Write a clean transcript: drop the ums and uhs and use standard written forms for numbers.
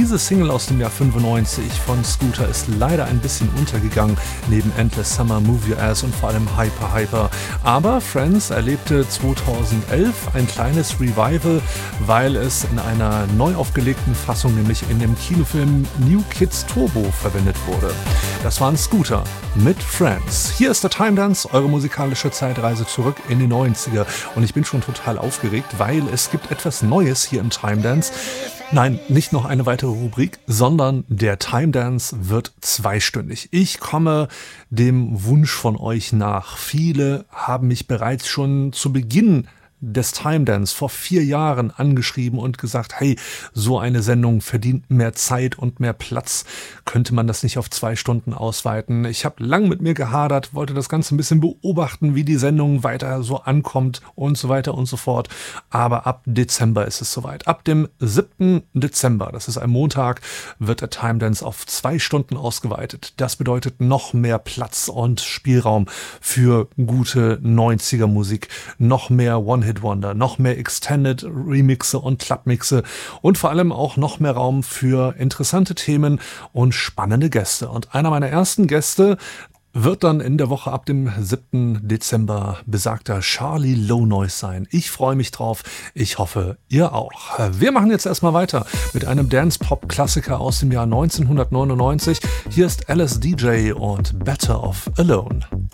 Diese Single aus dem Jahr 95 von Scooter ist leider ein bisschen untergegangen, neben Endless Summer, Move Your Ass und vor allem Hyper Hyper. Aber Friends erlebte 2011 ein kleines Revival, weil es in einer neu aufgelegten Fassung, nämlich in dem Kinofilm New Kids Turbo, verwendet wurde. Das waren Scooter mit Friends. Hier ist der Time Dance, eure musikalische Zeitreise zurück in die 90er. Und ich bin schon total aufgeregt, weil es gibt etwas Neues hier im Time Dance. Nein, nicht noch eine weitere Rubrik, sondern der Time Dance wird zweistündig. Ich komme dem Wunsch von euch nach. Viele haben mich bereits schon zu Beginn des Time Dance vor 4 Jahren angeschrieben und gesagt, hey, so eine Sendung verdient mehr Zeit und mehr Platz. Könnte man das nicht auf 2 Stunden ausweiten? Ich habe lang mit mir gehadert, wollte das Ganze ein bisschen beobachten, wie die Sendung weiter so ankommt und so weiter und so fort. Aber ab Dezember ist es soweit. Ab dem 7. Dezember, das ist ein Montag, wird der Time Dance auf 2 Stunden ausgeweitet. Das bedeutet noch mehr Platz und Spielraum für gute 90er Musik, noch mehr One-Hit-Wonder, noch mehr Extended Remixe und Clubmixe und vor allem auch noch mehr Raum für interessante Themen und spannende Gäste. Und einer meiner ersten Gäste wird dann in der Woche ab dem 7. Dezember besagter Charlie Low Noise sein. Ich freue mich drauf. Ich hoffe, ihr auch. Wir machen jetzt erstmal weiter mit einem Dance-Pop-Klassiker aus dem Jahr 1999. Hier ist LSDJ und Better Off Alone.